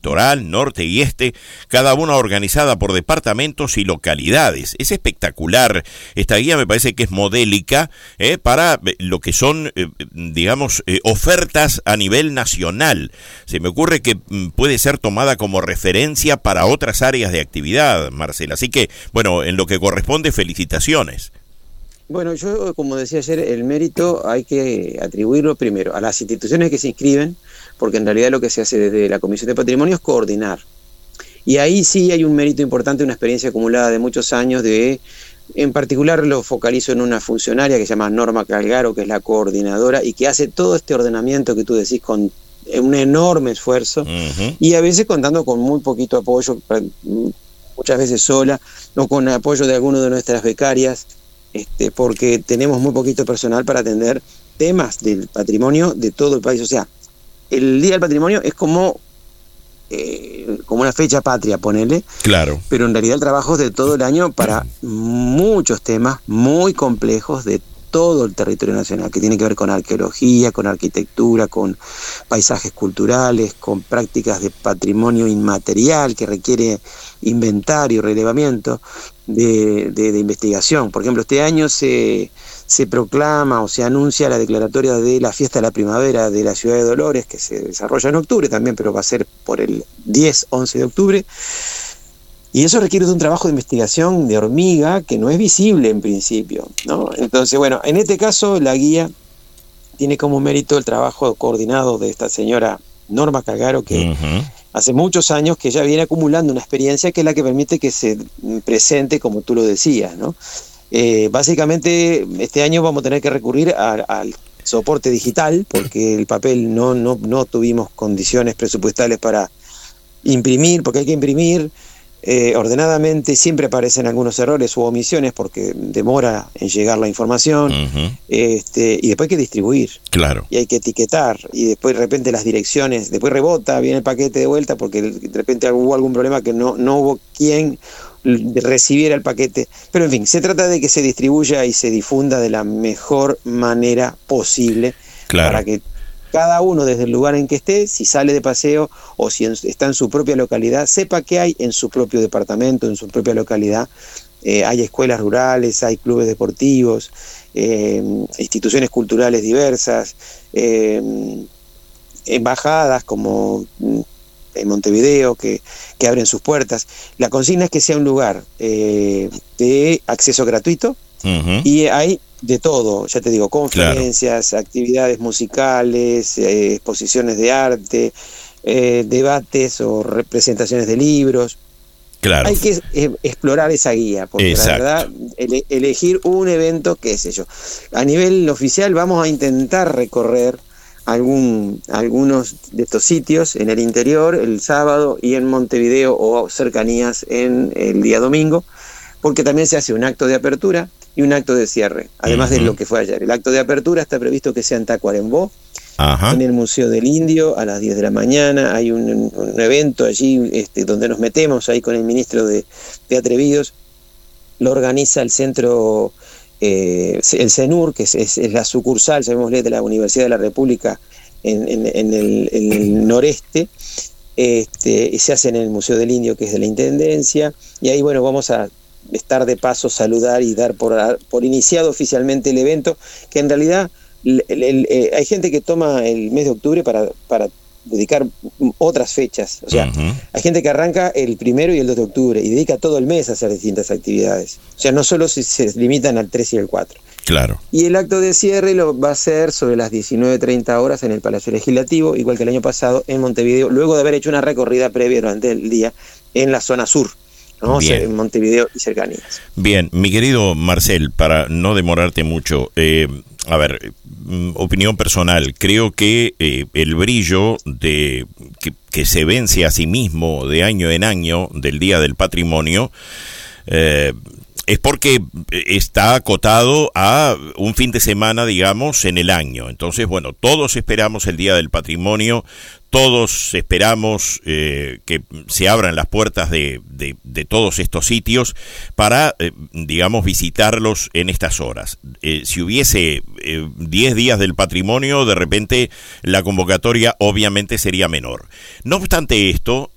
litoral, norte y este, cada una organizada por departamentos y localidades. Es espectacular. Esta guía me parece que es modélica para lo que son, digamos, ofertas a nivel nacional. Se me ocurre que puede ser tomada como referencia para otras áreas de actividad, Marcela. Así que, bueno, en lo que corresponde, felicitaciones. Bueno, yo, como decía ayer, el mérito hay que atribuirlo primero a las instituciones que se inscriben, porque en realidad lo que se hace desde la Comisión de Patrimonio es coordinar. Y ahí sí hay un mérito importante, una experiencia acumulada de muchos años en particular lo focalizo en una funcionaria que se llama Norma Calgaro, que es la coordinadora y que hace todo este ordenamiento que tú decís con un enorme esfuerzo, y a veces contando con muy poquito apoyo, muchas veces sola, o con apoyo de alguno de nuestras becarias, porque tenemos muy poquito personal para atender temas del patrimonio de todo el país. O sea, el Día del Patrimonio es como una fecha patria, ponele. Claro. Pero en realidad el trabajo es de todo el año para muchos temas muy complejos de todo el territorio nacional, que tiene que ver con arqueología, con arquitectura, con paisajes culturales, con prácticas de patrimonio inmaterial que requiere inventario, relevamiento de investigación. Por ejemplo, este año se proclama o se anuncia la declaratoria de la fiesta de la primavera de la ciudad de Dolores, que se desarrolla en octubre también, pero va a ser por el 10-11 de octubre. Y eso requiere de un trabajo de investigación de hormiga que no es visible en principio, ¿no? Entonces, bueno, en este caso la guía tiene como mérito el trabajo coordinado de esta señora Norma Calgaro, que hace muchos años que ella viene acumulando una experiencia que es la que permite que se presente como tú lo decías, ¿no? Básicamente, este año vamos a tener que recurrir al soporte digital, porque el papel no tuvimos condiciones presupuestales para imprimir, porque hay que imprimir ordenadamente. Siempre aparecen algunos errores u omisiones porque demora en llegar la información, y después hay que distribuir, claro, y hay que etiquetar, y después de repente las direcciones, después rebota, viene el paquete de vuelta porque de repente hubo algún problema que no hubo quien recibiera el paquete, pero en fin, se trata de que se distribuya y se difunda de la mejor manera posible, claro, para que cada uno desde el lugar en que esté, si sale de paseo o si está en su propia localidad, sepa qué hay en su propio departamento, en su propia localidad. Hay escuelas rurales, hay clubes deportivos, instituciones culturales diversas, embajadas como en Montevideo que abren sus puertas. La consigna es que sea un lugar de acceso gratuito, y hay de todo, ya te digo, conferencias, claro, actividades musicales, exposiciones de arte, debates o representaciones de libros. Claro. Hay que explorar esa guía, porque exacto, la verdad, elegir un evento, qué sé yo. A nivel oficial vamos a intentar recorrer algunos de estos sitios en el interior el sábado y en Montevideo o cercanías en el día domingo, porque también se hace un acto de apertura y un acto de cierre, además de lo que fue ayer. El acto de apertura está previsto que sea en Tacuarembó, en el Museo del Indio, a las 10 de la mañana. Hay un evento allí donde nos metemos ahí con el ministro de Atrevidos. Lo organiza el centro, el CENUR, que es la sucursal, llamémosle, de la Universidad de la República en el noreste. Se hace en el Museo del Indio, que es de la Intendencia, y ahí, bueno, vamos a estar de paso, saludar y dar por iniciado oficialmente el evento, que en realidad hay gente que toma el mes de octubre para dedicar otras fechas. O sea, hay gente que arranca el 1 y el 2 de octubre y dedica todo el mes a hacer distintas actividades. O sea, no solo se limitan al 3 y el 4. Claro. Y el acto de cierre lo va a hacer sobre las 19:30 horas en el Palacio Legislativo, igual que el año pasado en Montevideo, luego de haber hecho una recorrida previa durante el día en la zona sur, ¿no? En Montevideo y cercanías. Bien, mi querido Marcel, para no demorarte mucho, a ver, opinión personal, creo que el brillo que se vence a sí mismo de año en año del Día del Patrimonio es porque está acotado a un fin de semana, digamos, en el año. Entonces, bueno, todos esperamos el Día del Patrimonio, todos esperamos que se abran las puertas de todos estos sitios para, digamos, visitarlos en estas horas. Si hubiese 10 días del patrimonio, de repente la convocatoria obviamente sería menor. No obstante esto,